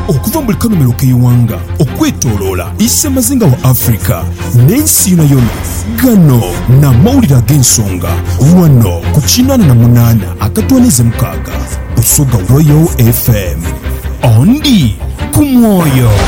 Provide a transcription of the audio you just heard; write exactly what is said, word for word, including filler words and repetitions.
okuva mu kanomero k'eyiwanga okwetooloola issa mazinga wa Afrika n'ensi yonna yonna. Gano n'amawulire ag'ensonga wano ku kinaana na munaana akatwanize mukaaga Busoga Royal F M. Ondi ku mwoyo.